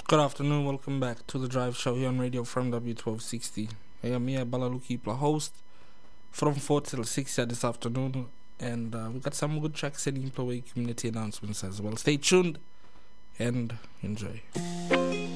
Good afternoon, welcome back to the Drive Show here on Radio from W1260. I am here, Balaluki, host from 4 till 6 here this afternoon, and we got some good tracks and employee community announcements as well. Stay tuned and enjoy.